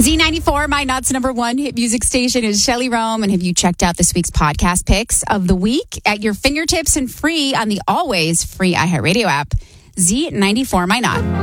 Z94, my nuts number one hit music station is Shelley Rome. And have you checked out this week's podcast picks of the week at your fingertips and free on the always free iHeartRadio app? Z94, my not.